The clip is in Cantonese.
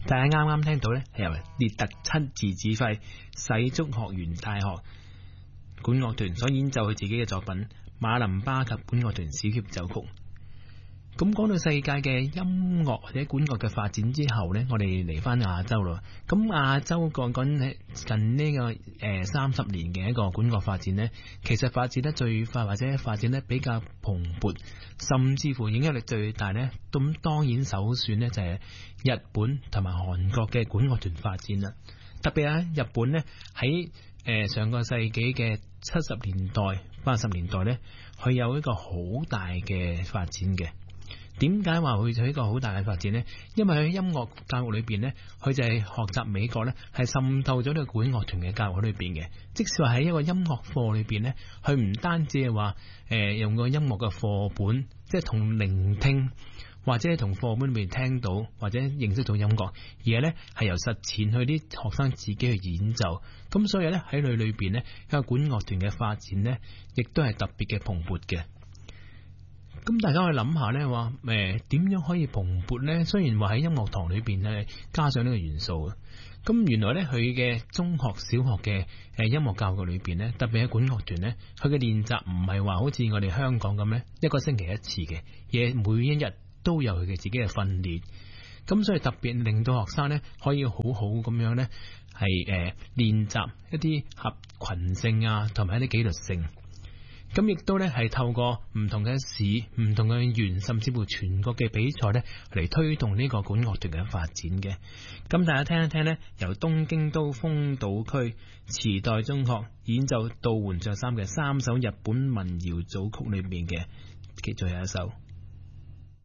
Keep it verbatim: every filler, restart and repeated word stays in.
大家啱啱聽到呢，係由列特親自指揮洗足學園大學管樂團所演奏佢自己嘅作品《馬林巴及管樂團小協奏曲》。咁講到世界嘅音樂或者管樂嘅發展之後呢，我哋嚟翻亞洲咯。咁亞洲講緊近呢個誒三十年嘅一個管樂發展呢，其實發展得最快或者發展得比較蓬勃，甚至乎影響力最大呢，咁當然首選呢就係日本同埋韓國嘅管樂團發展啦。特別喺日本呢，喺誒上個世紀嘅七十年代、八十年代呢，佢有一個好大嘅發展嘅。點解話會有一個好大嘅發展呢？因為喺音樂教育裏邊呢，佢就係學習美國呢，係滲透咗呢個管樂團嘅教育裏邊嘅。即使話喺一個音樂課裏邊呢，佢唔單止係話誒用個音樂嘅課本，即係同聆聽或者同課本裏邊聽到或者認識到音樂，而係呢係由實踐去啲學生自己去演奏。咁所以呢，喺裏裏邊呢，一個管樂團嘅發展呢，亦都係特別嘅蓬勃嘅。咁大家去諗下呢，話誒點樣可以蓬勃呢？雖然話喺音樂堂裏邊咧加上呢個元素，咁原來呢，佢嘅中學、小學嘅誒音樂教育裏邊呢，特別喺管樂團呢，佢嘅練習唔係話好似我哋香港咁呢，一個星期一次嘅，而每一日都有佢嘅自己嘅訓練。咁所以特別令到學生呢，可以好好咁樣呢，係誒練習一啲合群性啊，同埋一啲紀律性。咁亦都咧係透過唔同嘅市、唔同嘅縣，甚至乎全國嘅比賽咧，嚟推動呢個管樂團嘅發展嘅。咁大家聽一聽咧，由東京都豐島區池袋中學演奏稻垣卓三嘅三首日本民謠組曲裏面嘅其中有一首。